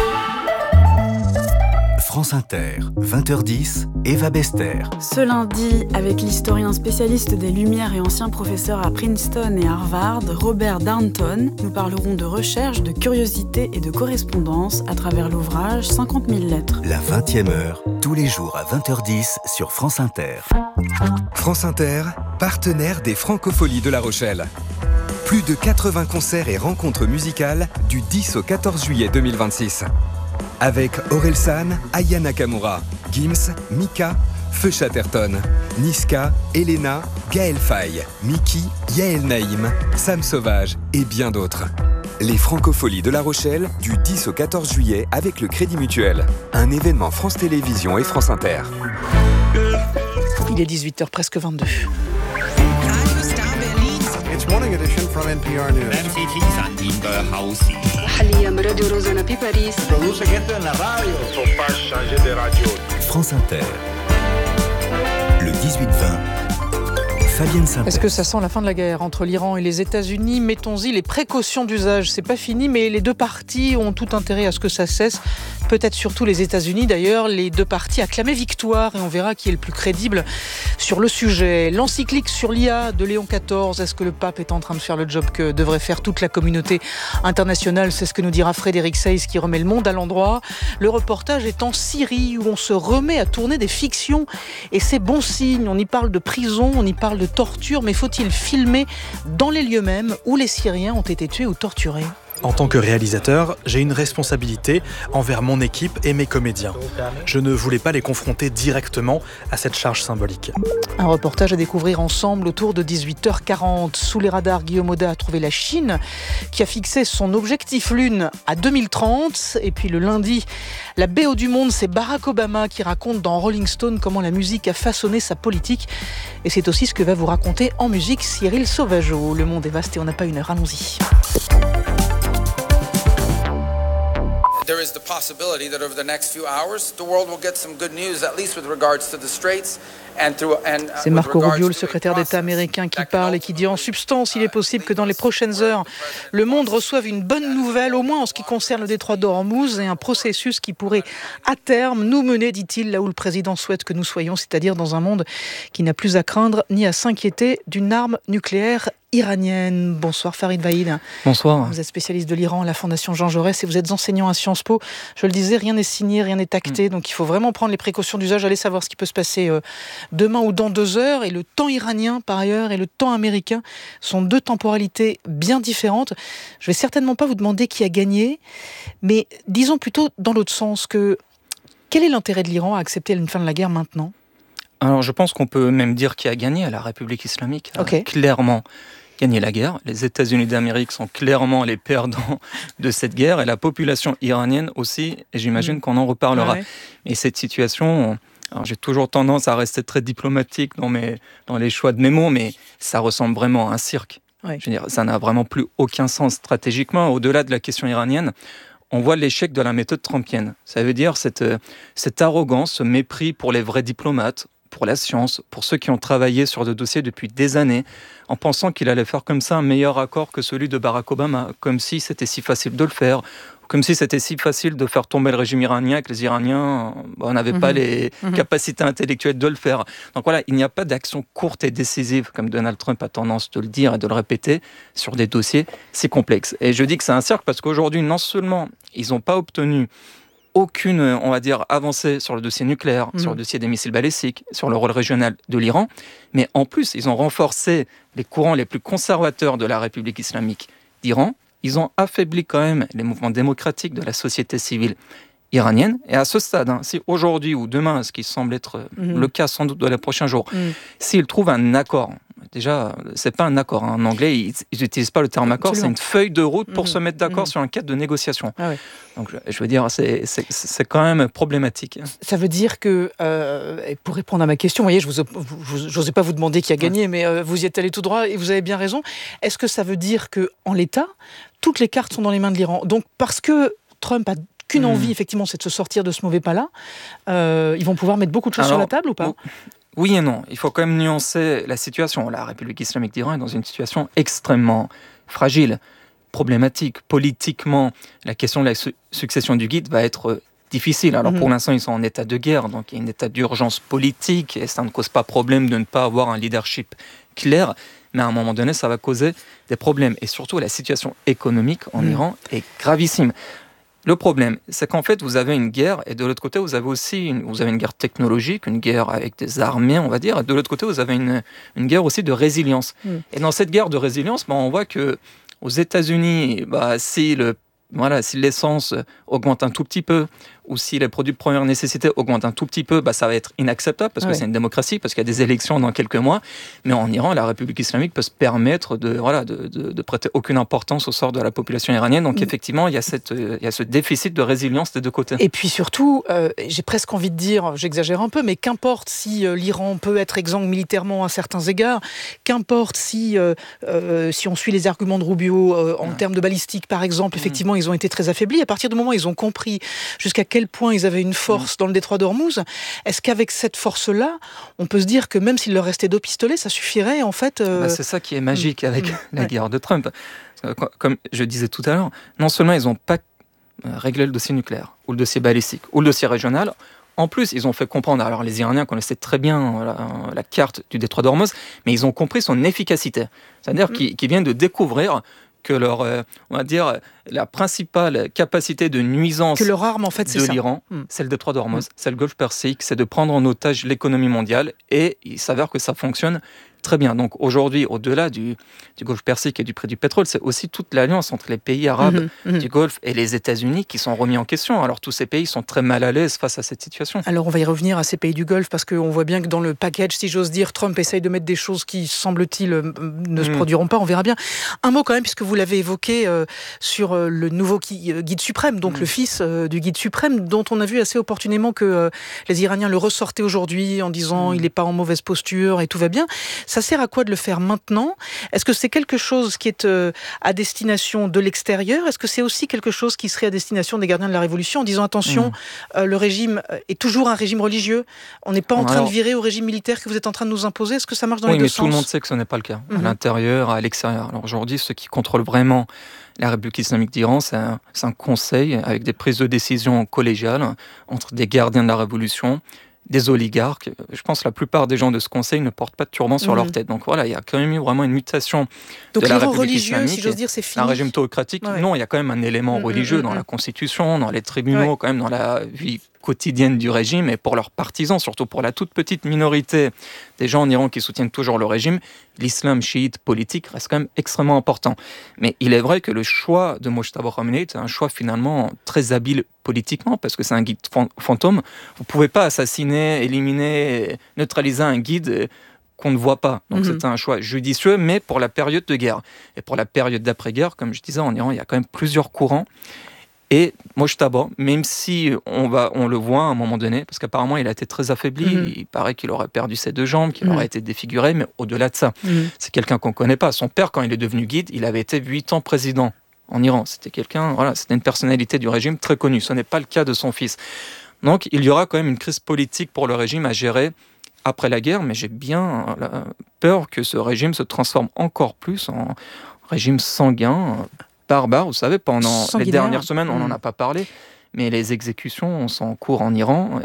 France Inter, 20h10, Eva Bester. Ce lundi, avec l'historien spécialiste des Lumières et ancien professeur à Princeton et Harvard, Robert Darnton, nous parlerons de recherche, de curiosité et de correspondance à travers l'ouvrage 50 000 lettres. La 20e heure, tous les jours à 20h10 sur France Inter. France Inter, partenaire des Francopholies de La Rochelle. Plus de 80 concerts et rencontres musicales du 10 au 14 juillet 2026. Avec Orelsan, Aya Nakamura, Gims, Mika, Feu Chatterton, Niska, Elena, Gaël Faye, Miki, Yael Naïm, Sam Sauvage et bien d'autres. Les Francopholies de La Rochelle du 10 au 14 juillet avec le Crédit Mutuel. Un événement France Télévisions et France Inter. Il est 18h, presque 22. It's morning edition from NPR News. France Inter. Le 18-20. Fabienne Saint-Père. Est-ce que ça sent la fin de la guerre entre l'Iran et les États-Unis ? Mettons-y les précautions d'usage. C'est pas fini, mais les deux parties ont tout intérêt à ce que ça cesse. Peut-être surtout les États-Unis. D'ailleurs, les deux parties acclamaient victoire et on verra qui est le plus crédible sur le sujet. L'encyclique sur l'IA de Léon XIV. Est-ce que le pape est en train de faire le job que devrait faire toute la communauté internationale ? C'est ce que nous dira Frédéric Seyss qui remet le monde à l'endroit. Le reportage est en Syrie où on se remet à tourner des fictions et c'est bon signe. On y parle de prison, on y parle de torture, mais faut-il filmer dans les lieux mêmes où les Syriens ont été tués ou torturés ? En tant que réalisateur, j'ai une responsabilité envers mon équipe et mes comédiens. Je ne voulais pas les confronter directement à cette charge symbolique. Un reportage à découvrir ensemble autour de 18h40. Sous les radars, Guillaume Audat a trouvé la Chine qui a fixé son objectif lune à 2030. Et puis le lundi, la BO du monde, c'est Barack Obama qui raconte dans Rolling Stone comment la musique a façonné sa politique. Et c'est aussi ce que va vous raconter en musique Cyril Sauvageau. Le monde est vaste et on n'a pas une heure, allons-y. there is the possibility that over the next few hours, the world will get some good news, at least with regards to the Straits. C'est Marco Rubio, le secrétaire d'État américain, qui parle et qui dit en substance, il est possible que dans les prochaines heures, le monde reçoive une bonne nouvelle, au moins en ce qui concerne le détroit d'Ormuz, et un processus qui pourrait à terme nous mener, dit-il, là où le président souhaite que nous soyons, c'est-à-dire dans un monde qui n'a plus à craindre ni à s'inquiéter d'une arme nucléaire iranienne. Bonsoir Farid Vahid. Bonsoir. Vous êtes spécialiste de l'Iran à la Fondation Jean Jaurès et vous êtes enseignant à Sciences Po. Je le disais, rien n'est signé, rien n'est acté, donc il faut vraiment prendre les précautions d'usage, aller savoir ce qui peut se passer demain ou dans 2 heures. Et le temps iranien, par ailleurs, et le temps américain sont 2 temporalités bien différentes. Je vais certainement pas vous demander qui a gagné, mais disons plutôt dans l'autre sens que quel est l'intérêt de l'Iran à accepter une fin de la guerre maintenant ? Alors je pense qu'on peut même dire qui a gagné. La République islamique a clairement gagné la guerre. Les États-Unis d'Amérique sont clairement les perdants de cette guerre et la population iranienne aussi, et j'imagine qu'on en reparlera. Ouais. Et cette situation, alors j'ai toujours tendance à rester très diplomatique dans les choix de mes mots, mais ça ressemble vraiment à un cirque. Ouais. Je veux dire, ça n'a vraiment plus aucun sens stratégiquement. Au-delà de la question iranienne, on voit l'échec de la méthode trumpienne. Ça veut dire cette arrogance, ce mépris pour les vrais diplomates, pour la science, pour ceux qui ont travaillé sur des dossiers depuis des années, en pensant qu'il allait faire comme ça un meilleur accord que celui de Barack Obama, comme si c'était si facile de le faire, comme si c'était si facile de faire tomber le régime iranien et que les Iraniens n'avaient pas les capacités intellectuelles de le faire. Donc voilà, il n'y a pas d'action courte et décisive, comme Donald Trump a tendance de le dire et de le répéter, sur des dossiers si complexes. Et je dis que c'est un cirque parce qu'aujourd'hui, non seulement ils n'ont pas obtenu aucune, on va dire, avancée sur le dossier nucléaire, sur le dossier des missiles balistiques, sur le rôle régional de l'Iran, mais en plus, ils ont renforcé les courants les plus conservateurs de la République islamique d'Iran. Ils ont affaibli quand même les mouvements démocratiques de la société civile iranienne. Et à ce stade, si aujourd'hui ou demain, ce qui semble être le cas sans doute dans les prochains jours, s'ils trouvent un accord, déjà, c'est pas un accord. En anglais, ils n'utilisent pas le terme accord, c'est une feuille de route pour se mettre d'accord sur un cadre de négociation. Ah ouais. Donc, je veux dire, c'est quand même problématique. Ça veut dire que, pour répondre à ma question, vous voyez, je n'osais pas vous demander qui a gagné, mais vous y êtes allé tout droit et vous avez bien raison. Est-ce que ça veut dire qu'en l'état, toutes les cartes sont dans les mains de l'Iran ? Donc, parce que Trump a qu'une envie, effectivement, c'est de se sortir de ce mauvais pas-là, ils vont pouvoir mettre beaucoup de choses sur la table ou pas ? Oui et non. Il faut quand même nuancer la situation. La République islamique d'Iran est dans une situation extrêmement fragile, problématique. Politiquement, la question de la succession du guide va être difficile. Alors pour l'instant, ils sont en état de guerre, donc il y a un état d'urgence politique et ça ne cause pas problème de ne pas avoir un leadership clair. Mais à un moment donné, ça va causer des problèmes. Et surtout, la situation économique en Iran est gravissime. Le problème, c'est qu'en fait, vous avez une guerre, et de l'autre côté, vous avez aussi une guerre technologique, une guerre avec des armées, on va dire, et de l'autre côté, vous avez une guerre aussi de résilience. Et dans cette guerre de résilience, on voit que aux États-Unis, si l'essence augmente un tout petit peu, ou si les produits de première nécessité augmentent un tout petit peu, ça va être inacceptable parce que c'est une démocratie, parce qu'il y a des élections dans quelques mois. Mais en Iran, la République islamique peut se permettre de prêter aucune importance au sort de la population iranienne. Donc effectivement, il y a ce déficit de résilience des deux côtés. Et puis surtout, j'ai presque envie de dire, j'exagère un peu, mais qu'importe si l'Iran peut être exsangue militairement à certains égards, qu'importe si on suit les arguments de Rubio en termes de balistique, par exemple, effectivement, ils ont été très affaiblis. À partir du moment où ils ont compris jusqu'à quel point ils avaient une force dans le détroit d'Ormuz, est-ce qu'avec cette force-là, on peut se dire que même s'il leur restait 2 pistolets, ça suffirait en fait c'est ça qui est magique avec la guerre de Trump. Comme je disais tout à l'heure, non seulement ils n'ont pas réglé le dossier nucléaire, ou le dossier balistique, ou le dossier régional, en plus, ils ont fait comprendre, alors les Iraniens connaissaient très bien la carte du détroit d'Ormuz, mais ils ont compris son efficacité. C'est-à-dire qu'ils viennent de découvrir que on va dire, la principale capacité de nuisance que leur arme, en fait, de l'Iran, c'est le détroit d'Ormuz, c'est le Golfe Persique, c'est de prendre en otage l'économie mondiale, et il s'avère que ça fonctionne très bien. Donc aujourd'hui, au-delà du Golfe Persique et du prix du pétrole, c'est aussi toute l'alliance entre les pays arabes du Golfe et les États-Unis qui sont remis en question. Alors tous ces pays sont très mal à l'aise face à cette situation. Alors on va y revenir à ces pays du Golfe parce qu'on voit bien que dans le package, si j'ose dire, Trump essaye de mettre des choses qui, semble-t-il, ne se produiront pas. On verra bien. Un mot quand même, puisque vous l'avez évoqué sur le nouveau guide suprême, donc le fils du guide suprême, dont on a vu assez opportunément que les Iraniens le ressortaient aujourd'hui en disant il n'est pas en mauvaise posture et tout va bien. Ça sert à quoi de le faire maintenant ? Est-ce que c'est quelque chose qui est à destination de l'extérieur ? Est-ce que c'est aussi quelque chose qui serait à destination des gardiens de la Révolution en disant attention, le régime est toujours un régime religieux, on n'est pas en train de virer au régime militaire que vous êtes en train de nous imposer ? Est-ce que ça marche dans les deux sens ? Oui, mais tout le monde sait que ce n'est pas le cas, à l'intérieur, à l'extérieur. Alors aujourd'hui, ceux qui contrôlent vraiment la République islamique d'Iran, c'est un conseil avec des prises de décision collégiales entre des gardiens de la Révolution, des oligarques. Je pense que la plupart des gens de ce conseil ne portent pas de turban sur leur tête. Donc voilà, il y a quand même eu vraiment une mutation de la République religieux, islamique. Si j'ose dire, c'est fini. Un régime théocratique. Non, il y a quand même un élément religieux dans la constitution, dans les tribunaux, quand même dans la vie quotidienne du régime, et pour leurs partisans, surtout pour la toute petite minorité des gens en Iran qui soutiennent toujours le régime, l'islam chiite politique reste quand même extrêmement important. Mais il est vrai que le choix de Mojtaba Khamenei est un choix finalement très habile politiquement, parce que c'est un guide fantôme. Vous ne pouvez pas assassiner, éliminer, neutraliser un guide qu'on ne voit pas. Donc c'est un choix judicieux, mais pour la période de guerre. Et pour la période d'après-guerre, comme je disais, en Iran, il y a quand même plusieurs courants. Et Mojtaba, même si on le voit à un moment donné, parce qu'apparemment il a été très affaibli, il paraît qu'il aurait perdu ses 2 jambes, qu'il aurait été défiguré, mais au-delà de ça, c'est quelqu'un qu'on ne connaît pas. Son père, quand il est devenu guide, il avait été 8 ans président en Iran. C'était quelqu'un, c'était une personnalité du régime très connue. Ce n'est pas le cas de son fils. Donc il y aura quand même une crise politique pour le régime à gérer après la guerre, mais j'ai bien peur que ce régime se transforme encore plus en régime sanguin, barbare. Vous savez, pendant les dernières semaines, on n'en a pas parlé, mais les exécutions sont en cours en Iran.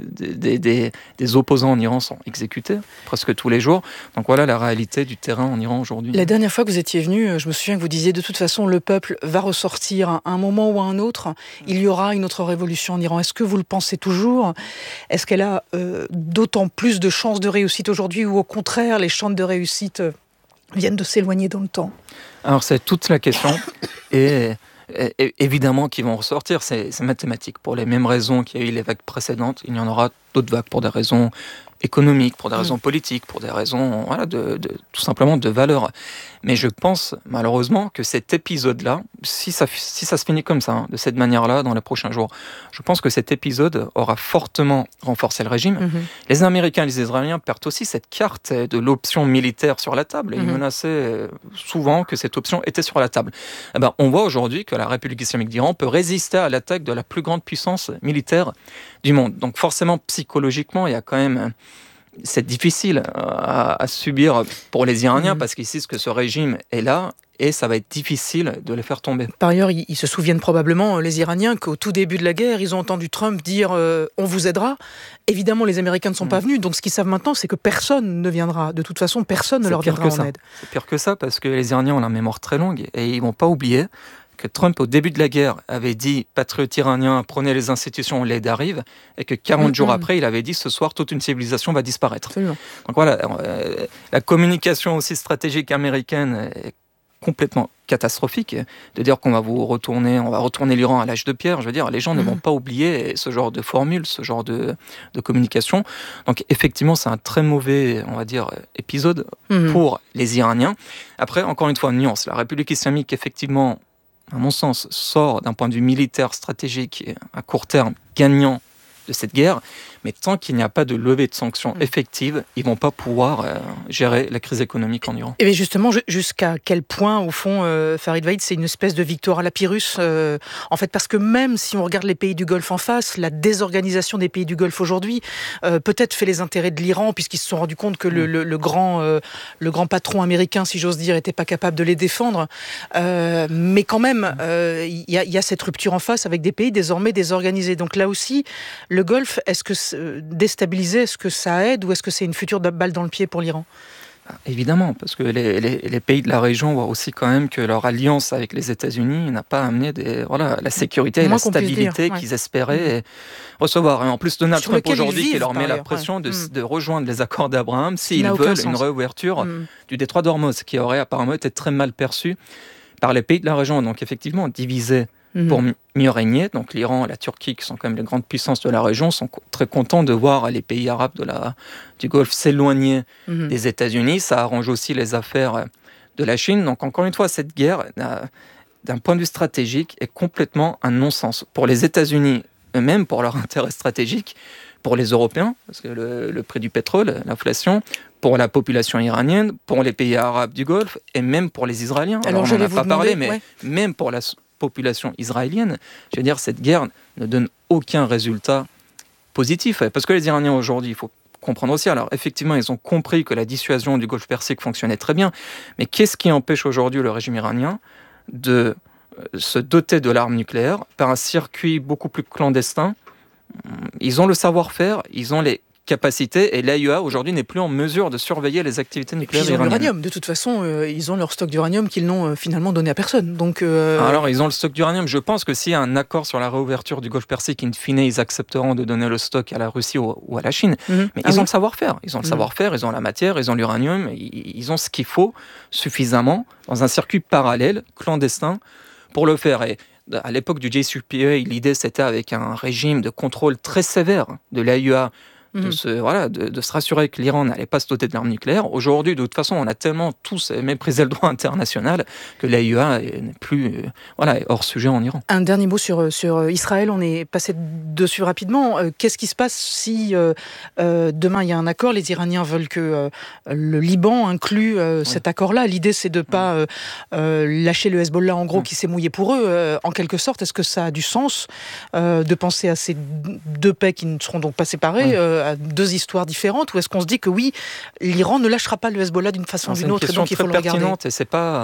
Des opposants en Iran sont exécutés presque tous les jours. Donc voilà la réalité du terrain en Iran aujourd'hui. La dernière fois que vous étiez venu, je me souviens que vous disiez de toute façon le peuple va ressortir à un moment ou à un autre. Il y aura une autre révolution en Iran. Est-ce que vous le pensez toujours ? Est-ce qu'elle a d'autant plus de chances de réussite aujourd'hui, ou au contraire les chances de réussite viennent de s'éloigner dans le temps ? Alors c'est toute la question, et évidemment qu'ils vont ressortir, c'est mathématique. Pour les mêmes raisons qu'il y a eu les vagues précédentes, il y en aura d'autres vagues pour des raisons économiques, pour des raisons politiques, pour des raisons tout simplement de valeur. Mais je pense malheureusement que cet épisode-là, si ça se finit comme ça, de cette manière-là, dans les prochains jours, je pense que cet épisode aura fortement renforcé le régime. Les Américains et les Israéliens perdent aussi cette carte de l'option militaire sur la table. Ils menaçaient souvent que cette option était sur la table. On voit aujourd'hui que la République islamique d'Iran peut résister à l'attaque de la plus grande puissance militaire du monde. Donc forcément, psychologiquement, il y a quand même... C'est difficile à subir pour les Iraniens parce qu'ils savent que ce régime est là et ça va être difficile de les faire tomber. Par ailleurs, ils se souviennent probablement, les Iraniens, qu'au tout début de la guerre, ils ont entendu Trump dire « on vous aidera ». Évidemment, les Américains ne sont pas venus, donc ce qu'ils savent maintenant, c'est que personne ne viendra. De toute façon, personne ne leur viendra en aide. C'est pire que ça, parce que les Iraniens ont la mémoire très longue et ils ne vont pas oublier que Trump, au début de la guerre, avait dit « patriotes iraniens, prenez les institutions, l'aide arrive », et que 40 jours après, il avait dit « ce soir, toute une civilisation va disparaître ». Donc voilà, la communication aussi stratégique américaine est complètement catastrophique, de dire qu'on va retourner l'Iran à l'âge de pierre. Je veux dire, les gens ne vont pas oublier ce genre de formule, ce genre de communication. Donc effectivement, c'est un très mauvais, on va dire, épisode pour les Iraniens. Après, encore une fois, nuance. La République islamique, effectivement, à mon sens, sort d'un point de vue militaire, stratégique, à court terme, gagnant de cette guerre. Mais tant qu'il n'y a pas de levée de sanctions effective, ils ne vont pas pouvoir gérer la crise économique en Iran. Et justement, jusqu'à quel point, au fond, Farid Vaïd, c'est une espèce de victoire à la Pyrrhus en fait, parce que même si on regarde les pays du Golfe en face, la désorganisation des pays du Golfe aujourd'hui peut-être fait les intérêts de l'Iran, puisqu'ils se sont rendus compte que le grand patron américain, si j'ose dire, n'était pas capable de les défendre. Mais quand même, il y a cette rupture en face avec des pays désormais désorganisés. Donc là aussi, le Golfe, est-ce que déstabiliser, est-ce que ça aide ou est-ce que c'est une future balle dans le pied pour l'Iran ? Évidemment, parce que les pays de la région voient aussi quand même que leur alliance avec les États-Unis n'a pas amené la sécurité et la stabilité qu'ils espéraient recevoir. Et en plus, Donald Trump aujourd'hui qui leur met la pression de rejoindre les accords d'Abraham s'ils veulent une réouverture du détroit d'Ormuz, qui aurait apparemment été très mal perçu par les pays de la région. Donc effectivement, divisé pour mieux régner. Donc l'Iran et la Turquie, qui sont quand même les grandes puissances de la région, sont très contents de voir les pays arabes du Golfe s'éloigner des États-Unis. Ça arrange aussi les affaires de la Chine. Donc encore une fois, cette guerre, d'un point de vue stratégique, est complètement un non-sens. Pour les États-Unis eux-mêmes, pour leur intérêt stratégique, pour les Européens, parce que le prix du pétrole, l'inflation, pour la population iranienne, pour les pays arabes du Golfe et même pour les Israéliens. Alors on n'en a pas parlé, mais même pour la population israélienne, je veux dire, cette guerre ne donne aucun résultat positif. Parce que les Iraniens aujourd'hui, il faut comprendre aussi, alors effectivement, ils ont compris que la dissuasion du Golfe Persique fonctionnait très bien, mais qu'est-ce qui empêche aujourd'hui le régime iranien de se doter de l'arme nucléaire par un circuit beaucoup plus clandestin? Ils ont le savoir-faire, ils ont les capacités, et l'AIEA aujourd'hui n'est plus en mesure de surveiller les activités nucléaires iraniennes. Ils ont l'uranium, de toute façon, ils ont leur stock d'uranium qu'ils n'ont finalement donné à personne. Donc, Alors ils ont le stock d'uranium, je pense que s'il y a un accord sur la réouverture du Golfe Persique, in fine ils accepteront de donner le stock à la Russie ou à la Chine. Mais ils ont le savoir-faire, ils ont la matière, ils ont l'uranium, ils ont ce qu'il faut suffisamment dans un circuit parallèle, clandestin, pour le faire. Et à l'époque du JCPOA, l'idée c'était avec un régime de contrôle très sévère de l'AIEA, de se rassurer que l'Iran n'allait pas se doter de l'arme nucléaire. Aujourd'hui, de toute façon, on a tellement tous méprisé le droit international que l'AIEA n'est plus est hors sujet en Iran. Un dernier mot sur Israël, on est passé dessus rapidement. Qu'est-ce qui se passe si demain il y a un accord? Les Iraniens veulent que le Liban inclue cet accord-là. L'idée, c'est de ne pas lâcher le Hezbollah, en gros, qui s'est mouillé pour eux. En quelque sorte, est-ce que ça a du sens de penser à ces deux paix qui ne seront donc pas séparées, à deux histoires différentes, ou est-ce qu'on se dit que oui, l'Iran ne lâchera pas le Hezbollah d'une façon ou d'une autre, et donc il faut le regarder? C'est une question très pertinente, et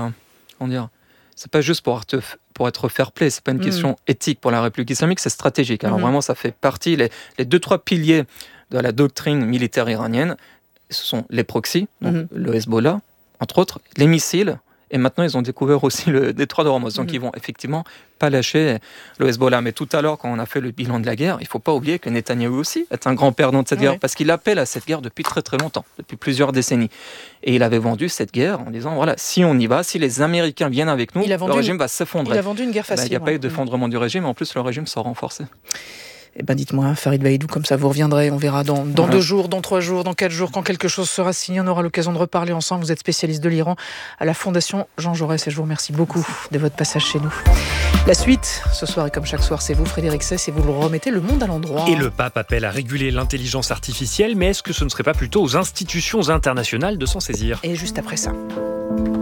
c'est pas juste pour être fair-play, c'est pas une question éthique pour la République islamique, c'est stratégique. Alors vraiment, ça fait partie, les 2-3 piliers de la doctrine militaire iranienne, ce sont les proxys, donc le Hezbollah, entre autres, les missiles, et maintenant ils ont découvert aussi le détroit d'Ormuz, donc ils vont effectivement pas lâcher le Hezbollah. Mais tout à l'heure, quand on a fait le bilan de la guerre, il ne faut pas oublier que Netanyahou aussi est un grand perdant de cette guerre, parce qu'il appelle à cette guerre depuis très très longtemps, depuis plusieurs décennies. Et il avait vendu cette guerre en disant, voilà, si on y va, si les Américains viennent avec nous, le régime va s'effondrer. Il a vendu une guerre facile. Il n'y a pas eu d'effondrement du régime, en plus le régime s'est renforcé. Eh ben dites-moi, Farid Baïdou, comme ça vous reviendrez, on verra dans 2 jours, dans 3 jours, dans 4 jours, quand quelque chose sera signé, on aura l'occasion de reparler ensemble. Vous êtes spécialiste de l'Iran à la Fondation Jean Jaurès, et je vous remercie beaucoup de votre passage chez nous. La suite, ce soir et comme chaque soir, c'est vous, Frédéric Sess, et vous le remettez le monde à l'endroit. Et le pape appelle à réguler l'intelligence artificielle, mais est-ce que ce ne serait pas plutôt aux institutions internationales de s'en saisir? Et juste après ça.